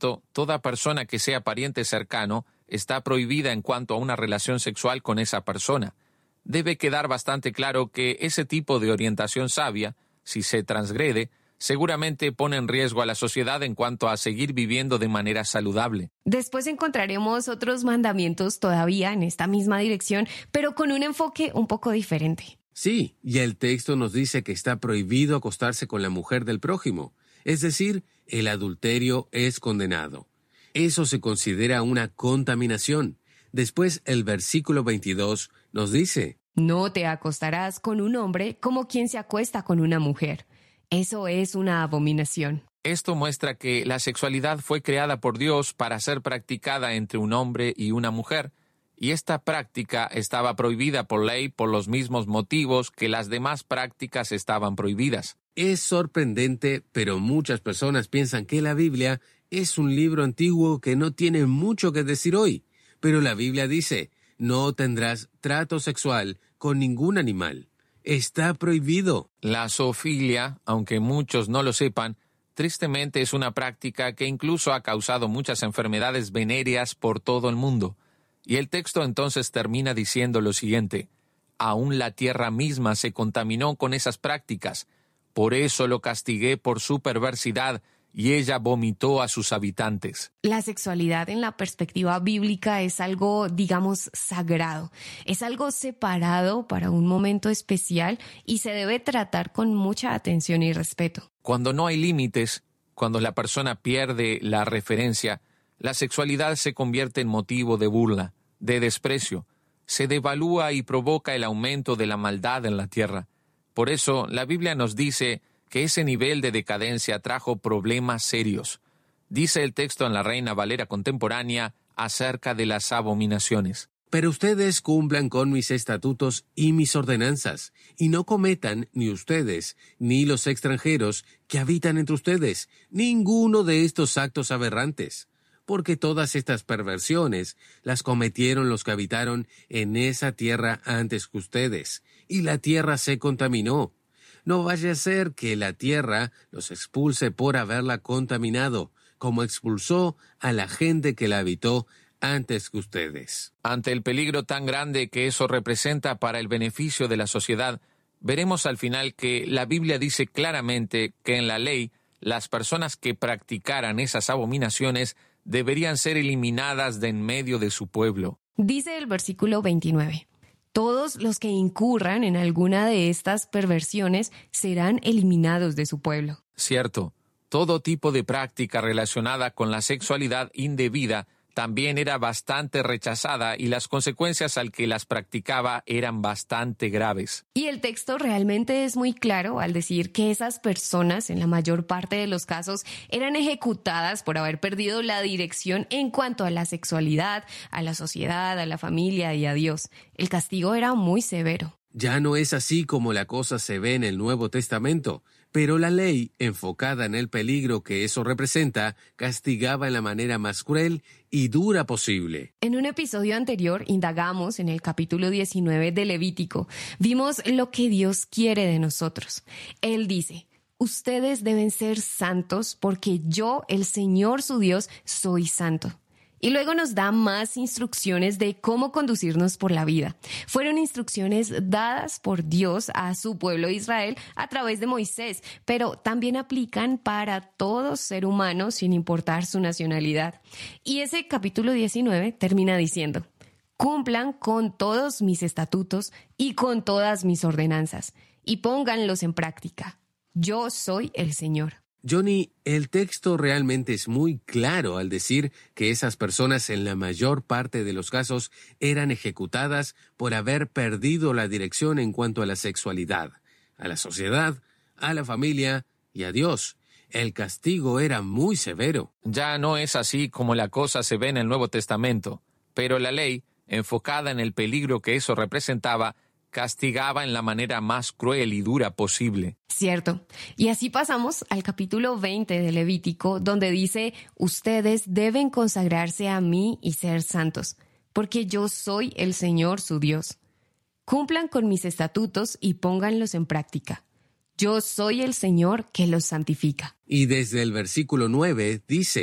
tanto, toda persona que sea pariente cercano está prohibida en cuanto a una relación sexual con esa persona. Debe quedar bastante claro que ese tipo de orientación sabia, si se transgrede, seguramente pone en riesgo a la sociedad en cuanto a seguir viviendo de manera saludable. Después encontraremos otros mandamientos todavía en esta misma dirección, pero con un enfoque un poco diferente. Sí, y el texto nos dice que está prohibido acostarse con la mujer del prójimo, es decir, el adulterio es condenado. Eso se considera una contaminación. Después el versículo 22 nos dice: No te acostarás con un hombre como quien se acuesta con una mujer. Eso es una abominación. Esto muestra que la sexualidad fue creada por Dios para ser practicada entre un hombre y una mujer, y esta práctica estaba prohibida por ley por los mismos motivos que las demás prácticas estaban prohibidas. Es sorprendente, pero muchas personas piensan que la Biblia es un libro antiguo que no tiene mucho que decir hoy. Pero la Biblia dice: no tendrás trato sexual con ningún animal. Está prohibido. La zoofilia, aunque muchos no lo sepan, tristemente es una práctica que incluso ha causado muchas enfermedades venéreas por todo el mundo. Y el texto entonces termina diciendo lo siguiente: aún la tierra misma se contaminó con esas prácticas, por eso lo castigué por su perversidad, y ella vomitó a sus habitantes. La sexualidad en la perspectiva bíblica es algo, digamos, sagrado. Es algo separado para un momento especial y se debe tratar con mucha atención y respeto. Cuando no hay límites, cuando la persona pierde la referencia, la sexualidad se convierte en motivo de burla, de desprecio, se devalúa y provoca el aumento de la maldad en la tierra. Por eso, la Biblia nos dice que ese nivel de decadencia trajo problemas serios. Dice el texto en la Reina Valera contemporánea acerca de las abominaciones: Pero ustedes cumplan con mis estatutos y mis ordenanzas, y no cometan, ni ustedes, ni los extranjeros que habitan entre ustedes, ninguno de estos actos aberrantes, porque todas estas perversiones las cometieron los que habitaron en esa tierra antes que ustedes, y la tierra se contaminó. No vaya a ser que la tierra los expulse por haberla contaminado, como expulsó a la gente que la habitó antes que ustedes. Ante el peligro tan grande que eso representa para el beneficio de la sociedad, veremos al final que la Biblia dice claramente que en la ley las personas que practicaran esas abominaciones deberían ser eliminadas de en medio de su pueblo. Dice el versículo 29. Todos los que incurran en alguna de estas perversiones serán eliminados de su pueblo. Cierto, todo tipo de práctica relacionada con la sexualidad indebida también era bastante rechazada y las consecuencias al que las practicaba eran bastante graves. Y el texto realmente es muy claro al decir que esas personas, en la mayor parte de los casos, eran ejecutadas por haber perdido la dirección en cuanto a la sexualidad, a la sociedad, a la familia y a Dios. El castigo era muy severo. Ya no es así como la cosa se ve en el Nuevo Testamento, pero la ley, enfocada en el peligro que eso representa, castigaba en la manera más cruel y dura posible. En un episodio anterior indagamos en el capítulo 19 de Levítico. Vimos lo que Dios quiere de nosotros. Él dice: ustedes deben ser santos porque yo, el Señor su Dios, soy santo. Y luego nos da más instrucciones de cómo conducirnos por la vida. Fueron instrucciones dadas por Dios a su pueblo Israel a través de Moisés, pero también aplican para todo ser humano sin importar su nacionalidad. Y ese capítulo 19 termina diciendo: cumplan con todos mis estatutos y con todas mis ordenanzas, y pónganlos en práctica. Yo soy el Señor. Johnny, el texto realmente es muy claro al decir que esas personas en la mayor parte de los casos eran ejecutadas por haber perdido la dirección en cuanto a la sexualidad, a la sociedad, a la familia y a Dios. El castigo era muy severo. Ya no es así como la cosa se ve en el Nuevo Testamento, pero la ley, enfocada en el peligro que eso representaba, castigaba en la manera más cruel y dura posible. Cierto. Y así pasamos al capítulo 20 de Levítico, donde dice: ustedes deben consagrarse a mí y ser santos, porque yo soy el Señor su Dios. Cumplan con mis estatutos y pónganlos en práctica. Yo soy el Señor que los santifica. Y desde el versículo 9 dice: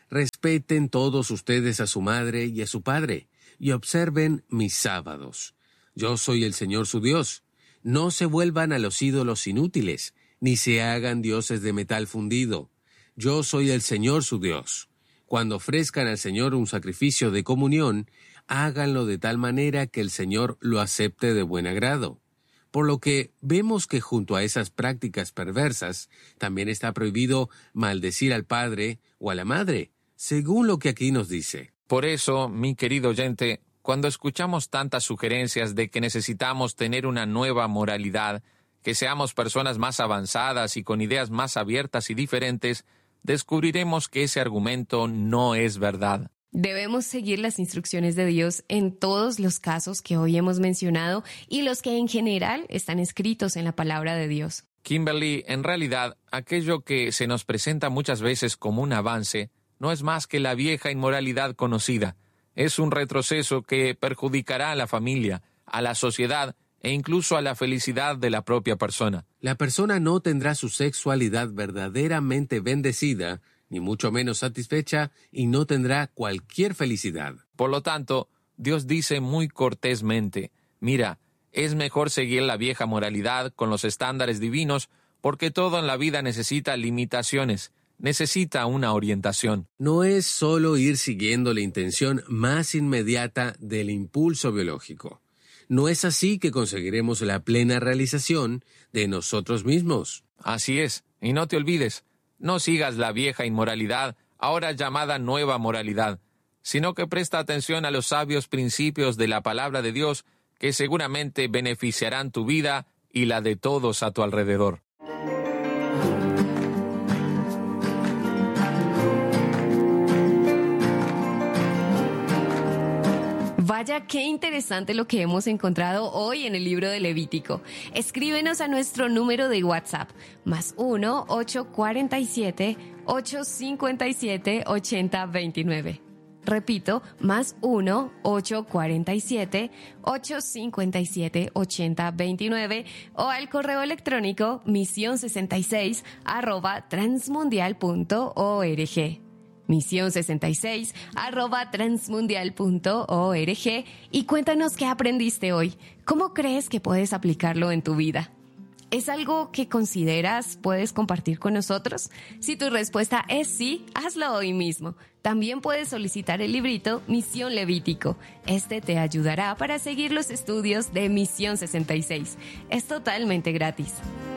Respeten todos ustedes a su madre y a su padre, y observen mis sábados. Yo soy el Señor su Dios. No se vuelvan a los ídolos inútiles, ni se hagan dioses de metal fundido. Yo soy el Señor su Dios. Cuando ofrezcan al Señor un sacrificio de comunión, háganlo de tal manera que el Señor lo acepte de buen agrado. Por lo que vemos que junto a esas prácticas perversas, también está prohibido maldecir al padre o a la madre, según lo que aquí nos dice. Por eso, mi querido oyente, cuando escuchamos tantas sugerencias de que necesitamos tener una nueva moralidad, que seamos personas más avanzadas y con ideas más abiertas y diferentes, descubriremos que ese argumento no es verdad. Debemos seguir las instrucciones de Dios en todos los casos que hoy hemos mencionado y los que en general están escritos en la palabra de Dios. Kimberly, en realidad, aquello que se nos presenta muchas veces como un avance no es más que la vieja inmoralidad conocida. Es un retroceso que perjudicará a la familia, a la sociedad e incluso a la felicidad de la propia persona. La persona no tendrá su sexualidad verdaderamente bendecida, ni mucho menos satisfecha, y no tendrá cualquier felicidad. Por lo tanto, Dios dice muy cortésmente, mira, es mejor seguir la vieja moralidad con los estándares divinos, porque todo en la vida necesita limitaciones, necesita una orientación. No es solo ir siguiendo la intención más inmediata del impulso biológico. No es así que conseguiremos la plena realización de nosotros mismos. Así es, y no te olvides, no sigas la vieja inmoralidad, ahora llamada nueva moralidad, sino que presta atención a los sabios principios de la palabra de Dios que seguramente beneficiarán tu vida y la de todos a tu alrededor. Vaya, qué interesante lo que hemos encontrado hoy en el libro de Levítico. Escríbenos a nuestro número de WhatsApp, +1 847 857 8029. Repito, +1 847 857 8029 o al correo electrónico mision66@transmundial.org. Misión66@transmundial.org y cuéntanos qué aprendiste hoy. ¿Cómo crees que puedes aplicarlo en tu vida? ¿Es algo que consideras puedes compartir con nosotros? Si tu respuesta es sí, hazlo hoy mismo. También puedes solicitar el librito Misión Levítico. Este te ayudará para seguir los estudios de Misión 66. Es totalmente gratis.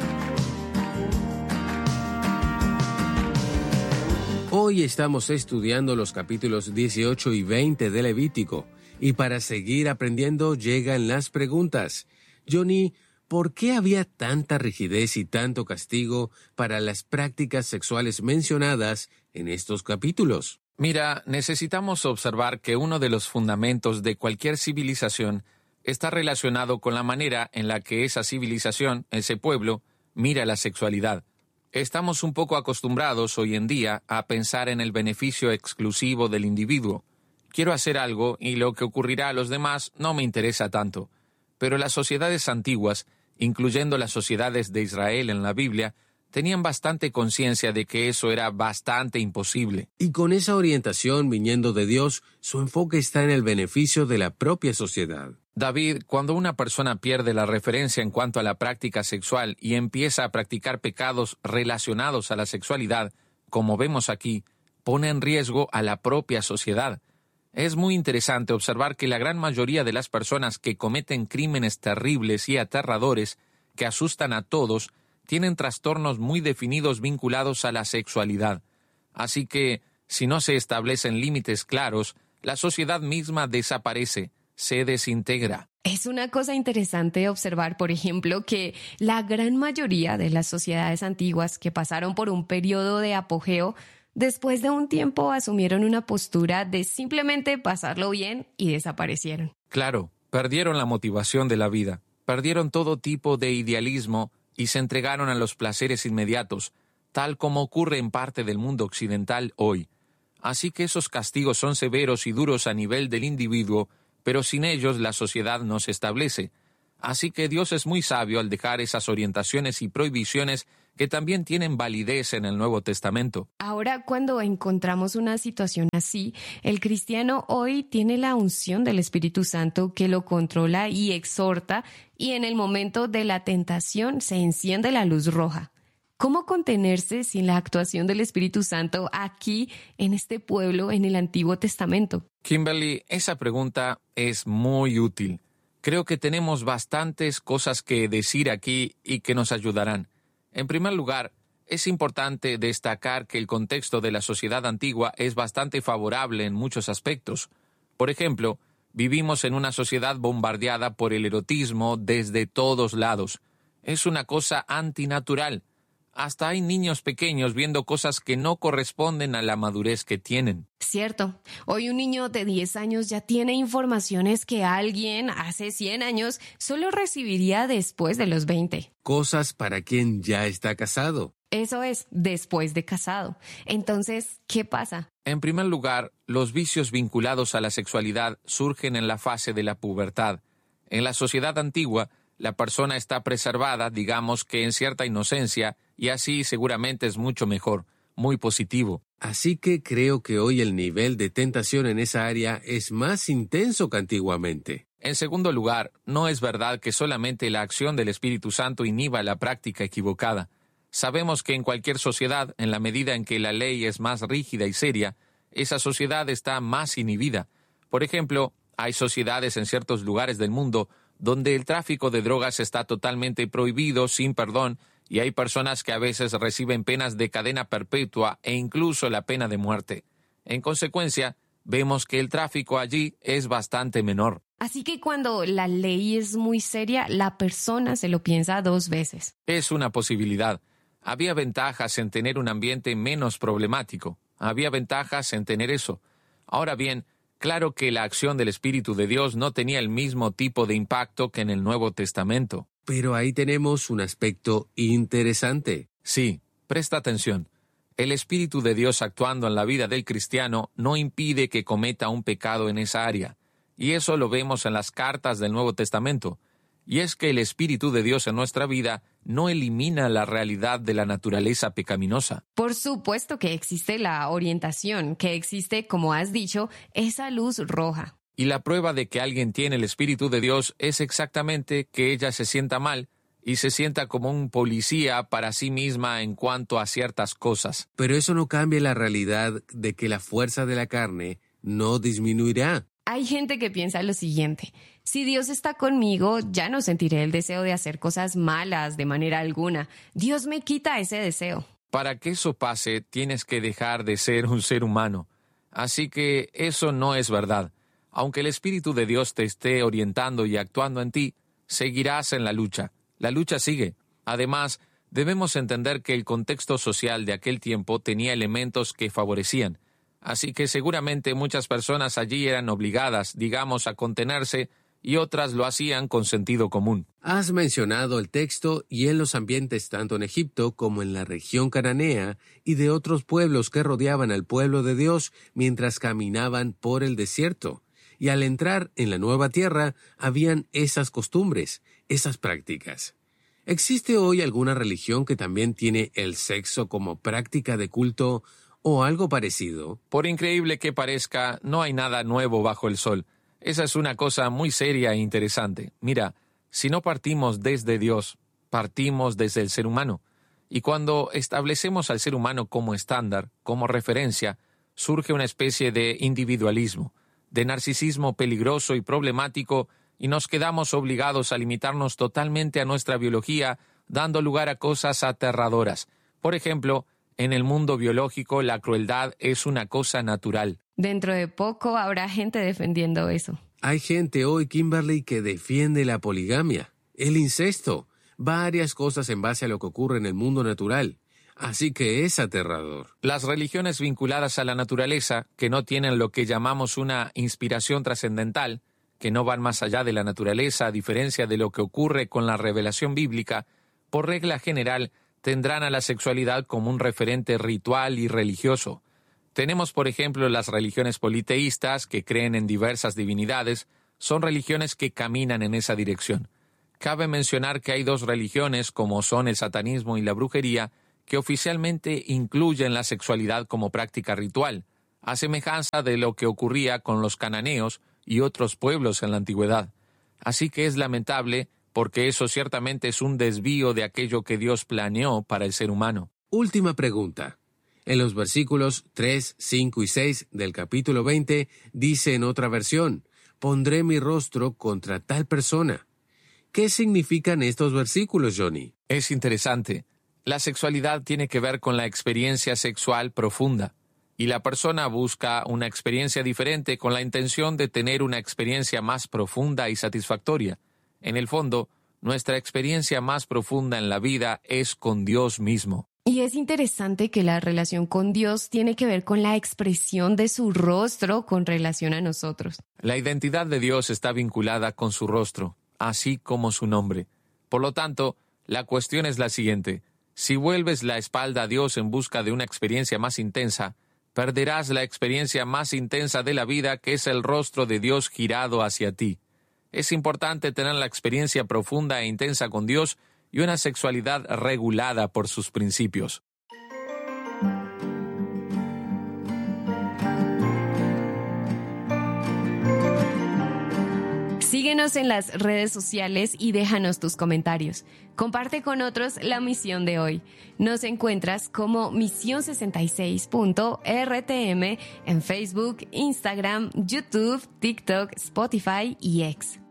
Hoy estamos estudiando los capítulos 18 y 20 de Levítico, y para seguir aprendiendo llegan las preguntas. Johnny, ¿por qué había tanta rigidez y tanto castigo para las prácticas sexuales mencionadas en estos capítulos? Mira, necesitamos observar que uno de los fundamentos de cualquier civilización está relacionado con la manera en la que esa civilización, ese pueblo, mira la sexualidad. Estamos un poco acostumbrados hoy en día a pensar en el beneficio exclusivo del individuo. Quiero hacer algo y lo que ocurrirá a los demás no me interesa tanto. Pero las sociedades antiguas, incluyendo las sociedades de Israel en la Biblia, tenían bastante conciencia de que eso era bastante imposible. Y con esa orientación viniendo de Dios, su enfoque está en el beneficio de la propia sociedad. David, cuando una persona pierde la referencia en cuanto a la práctica sexual y empieza a practicar pecados relacionados a la sexualidad, como vemos aquí, pone en riesgo a la propia sociedad. Es muy interesante observar que la gran mayoría de las personas que cometen crímenes terribles y aterradores que asustan a todos tienen trastornos muy definidos vinculados a la sexualidad. Así que, si no se establecen límites claros, la sociedad misma desaparece, se desintegra. Es una cosa interesante observar, por ejemplo, que la gran mayoría de las sociedades antiguas que pasaron por un periodo de apogeo, después de un tiempo asumieron una postura de simplemente pasarlo bien y desaparecieron. Claro, perdieron la motivación de la vida, perdieron todo tipo de idealismo y se entregaron a los placeres inmediatos, tal como ocurre en parte del mundo occidental hoy. Así que esos castigos son severos y duros a nivel del individuo, pero sin ellos la sociedad no se establece. Así que Dios es muy sabio al dejar esas orientaciones y prohibiciones que también tienen validez en el Nuevo Testamento. Ahora, cuando encontramos una situación así, el cristiano hoy tiene la unción del Espíritu Santo que lo controla y exhorta, y en el momento de la tentación se enciende la luz roja. ¿Cómo contenerse sin la actuación del Espíritu Santo aquí, en este pueblo, en el Antiguo Testamento? Kimberly, esa pregunta es muy útil. Creo que tenemos bastantes cosas que decir aquí y que nos ayudarán. En primer lugar, es importante destacar que el contexto de la sociedad antigua es bastante favorable en muchos aspectos. Por ejemplo, vivimos en una sociedad bombardeada por el erotismo desde todos lados. Es una cosa antinatural. Hasta hay niños pequeños viendo cosas que no corresponden a la madurez que tienen. Cierto. Hoy un niño de 10 años ya tiene informaciones que alguien hace 100 años solo recibiría después de los 20. Cosas para quien ya está casado. Eso es, después de casado. Entonces, ¿qué pasa? En primer lugar, los vicios vinculados a la sexualidad surgen en la fase de la pubertad. En la sociedad antigua, la persona está preservada, digamos que en cierta inocencia, y así seguramente es mucho mejor, muy positivo. Así que creo que hoy el nivel de tentación en esa área es más intenso que antiguamente. En segundo lugar, no es verdad que solamente la acción del Espíritu Santo inhiba la práctica equivocada. Sabemos que en cualquier sociedad, en la medida en que la ley es más rígida y seria, esa sociedad está más inhibida. Por ejemplo, hay sociedades en ciertos lugares del mundo donde el tráfico de drogas está totalmente prohibido, sin perdón, y hay personas que a veces reciben penas de cadena perpetua e incluso la pena de muerte. En consecuencia, vemos que el tráfico allí es bastante menor. Así que cuando la ley es muy seria, la persona se lo piensa 2 veces. Es una posibilidad. Había ventajas en tener un ambiente menos problemático. Había ventajas en tener eso. Ahora bien, claro que la acción del Espíritu de Dios no tenía el mismo tipo de impacto que en el Nuevo Testamento. Pero ahí tenemos un aspecto interesante. Sí, presta atención. El Espíritu de Dios actuando en la vida del cristiano no impide que cometa un pecado en esa área. Y eso lo vemos en las cartas del Nuevo Testamento. Y es que el Espíritu de Dios en nuestra vida no elimina la realidad de la naturaleza pecaminosa. Por supuesto que existe la orientación, que existe, como has dicho, esa luz roja. Y la prueba de que alguien tiene el Espíritu de Dios es exactamente que ella se sienta mal y se sienta como un policía para sí misma en cuanto a ciertas cosas. Pero eso no cambia la realidad de que la fuerza de la carne no disminuirá. Hay gente que piensa lo siguiente: si Dios está conmigo, ya no sentiré el deseo de hacer cosas malas de manera alguna. Dios me quita ese deseo. Para que eso pase, tienes que dejar de ser un ser humano. Así que eso no es verdad. Aunque el Espíritu de Dios te esté orientando y actuando en ti, seguirás en la lucha. La lucha sigue. Además, debemos entender que el contexto social de aquel tiempo tenía elementos que favorecían. Así que seguramente muchas personas allí eran obligadas, digamos, a contenerse, y otras lo hacían con sentido común. Has mencionado el texto y en los ambientes tanto en Egipto como en la región cananea y de otros pueblos que rodeaban al pueblo de Dios mientras caminaban por el desierto. Y al entrar en la nueva tierra, habían esas costumbres, esas prácticas. ¿Existe hoy alguna religión que también tiene el sexo como práctica de culto o algo parecido? Por increíble que parezca, no hay nada nuevo bajo el sol. Esa es una cosa muy seria e interesante. Mira, si no partimos desde Dios, partimos desde el ser humano. Y cuando establecemos al ser humano como estándar, como referencia, surge una especie de individualismo, de narcisismo peligroso y problemático, y nos quedamos obligados a limitarnos totalmente a nuestra biología, dando lugar a cosas aterradoras. Por ejemplo, en el mundo biológico la crueldad es una cosa natural. Dentro de poco habrá gente defendiendo eso. Hay gente hoy, Kimberly, que defiende la poligamia, el incesto, varias cosas en base a lo que ocurre en el mundo natural. Así que es aterrador. Las religiones vinculadas a la naturaleza, que no tienen lo que llamamos una inspiración trascendental, que no van más allá de la naturaleza, a diferencia de lo que ocurre con la revelación bíblica, por regla general tendrán a la sexualidad como un referente ritual y religioso. Tenemos, por ejemplo, las religiones politeístas, que creen en diversas divinidades, son religiones que caminan en esa dirección. Cabe mencionar que hay dos religiones, como son el satanismo y la brujería, que oficialmente incluyen la sexualidad como práctica ritual, a semejanza de lo que ocurría con los cananeos y otros pueblos en la antigüedad. Así que es lamentable, porque eso ciertamente es un desvío de aquello que Dios planeó para el ser humano. Última pregunta. En los versículos 3, 5 y 6 del capítulo 20 dice en otra versión: pondré mi rostro contra tal persona. ¿Qué significan estos versículos, Johnny? Es interesante. La sexualidad tiene que ver con la experiencia sexual profunda, y la persona busca una experiencia diferente con la intención de tener una experiencia más profunda y satisfactoria. En el fondo, nuestra experiencia más profunda en la vida es con Dios mismo. Y es interesante que la relación con Dios tiene que ver con la expresión de su rostro con relación a nosotros. La identidad de Dios está vinculada con su rostro, así como su nombre. Por lo tanto, la cuestión es la siguiente: si vuelves la espalda a Dios en busca de una experiencia más intensa, perderás la experiencia más intensa de la vida, que es el rostro de Dios girado hacia ti. Es importante tener la experiencia profunda e intensa con Dios y una sexualidad regulada por sus principios. Síguenos en las redes sociales y déjanos tus comentarios. Comparte con otros la misión de hoy. Nos encuentras como Misión66.rtm en Facebook, Instagram, YouTube, TikTok, Spotify y X.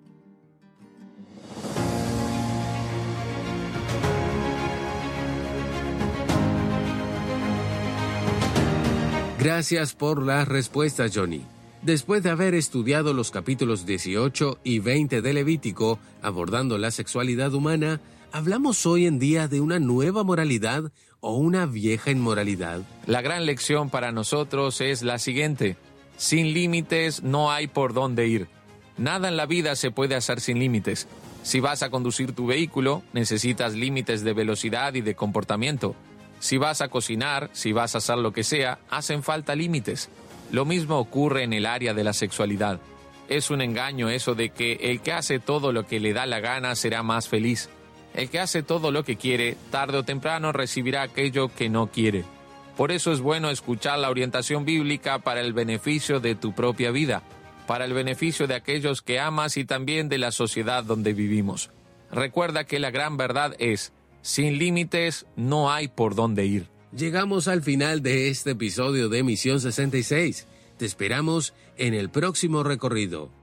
Gracias por las respuestas, Johnny. Después de haber estudiado los capítulos 18 y 20 de Levítico, abordando la sexualidad humana, ¿hablamos hoy en día de una nueva moralidad o una vieja inmoralidad? La gran lección para nosotros es la siguiente: sin límites no hay por dónde ir. Nada en la vida se puede hacer sin límites. Si vas a conducir tu vehículo, necesitas límites de velocidad y de comportamiento. Si vas a cocinar, si vas a hacer lo que sea, hacen falta límites. Lo mismo ocurre en el área de la sexualidad. Es un engaño eso de que el que hace todo lo que le da la gana será más feliz. El que hace todo lo que quiere, tarde o temprano recibirá aquello que no quiere. Por eso es bueno escuchar la orientación bíblica para el beneficio de tu propia vida, para el beneficio de aquellos que amas y también de la sociedad donde vivimos. Recuerda que la gran verdad es: sin límites no hay por dónde ir. Llegamos al final de este episodio de Misión 66. Te esperamos en el próximo recorrido.